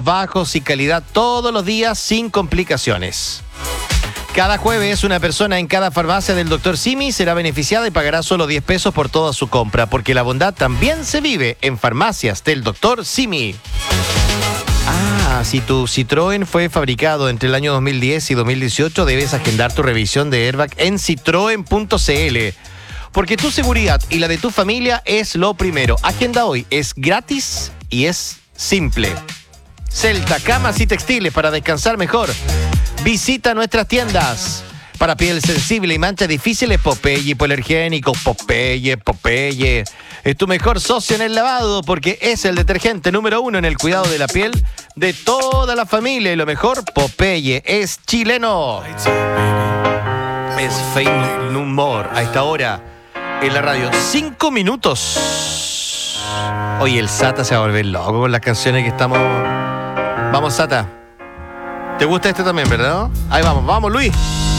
bajos y calidad todos los días sin complicaciones. Cada jueves, una persona en cada farmacia del Dr. Simi será beneficiada y pagará solo 10 pesos por toda su compra, porque la bondad también se vive en farmacias del Dr. Simi. Si tu Citroën fue fabricado entre el año 2010 y 2018, debes agendar tu revisión de airbag en citroen.cl. Porque tu seguridad y la de tu familia es lo primero. Agenda hoy, es gratis y es simple. Celta, camas y textiles para descansar mejor. Visita nuestras tiendas. Para piel sensible y manchas difíciles, Popeye hipoalergénico. Popeye. Es tu mejor socio en el lavado porque es el detergente número 1 en el cuidado de la piel de toda la familia. Y lo mejor, Popeye es chileno. Es Fame No More a esta hora en la radio. 5 minutos. Oye, el Sata se va a volver loco con las canciones que estamos... Vamos, Sata. ¿Te gusta este también, verdad? Ahí vamos, Luis.